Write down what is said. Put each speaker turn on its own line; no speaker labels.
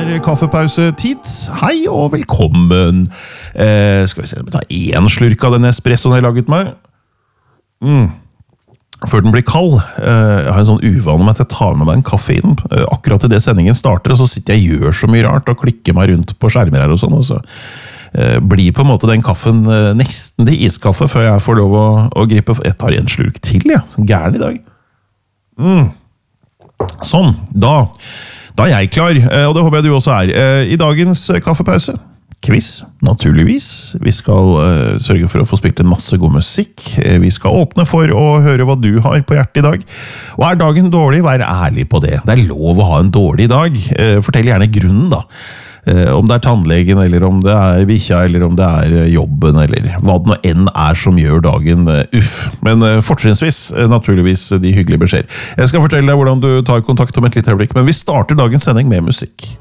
kaffepausetid. Hei og velkommen. Skal vi se, ta en slurk av den espressoen jeg har laget meg. Før den blir kald. Jeg har en sånn uvane med at jeg tar med meg en kaffe inn. Akkurat til det sendingen starter, og så sitter jeg og gjør så mye rart, og klikker meg rundt på skjermer her og sånn, og så blir på en måte den kaffen nesten til iskaffe, før jeg får lov å gripe. Jeg tar en slurk til, ja. Sånn gæren i dag. Sånn, da er jeg klar, og det håper jeg du også er. I dagens kaffepause, quiz, naturligvis. Vi skal sørge for å få spilt en masse god musikk. Vi skal åpne for å høre hva du har på hjertet i dag. Og er dagen dårlig, vær ærlig på det. Det er lov å ha en dårlig dag. Fortell gjerne grunnen da. Om det er tannlegen, eller om det er bikkja, eller om det er jobben, eller hva det nå enn er som gjør dagen Men fortrinnsvis, naturligvis, de hyggelige beskjeder. Jeg skal fortelle deg hvordan du tar kontakt om et lite øyeblikk, men vi starter dagens sending med musikk.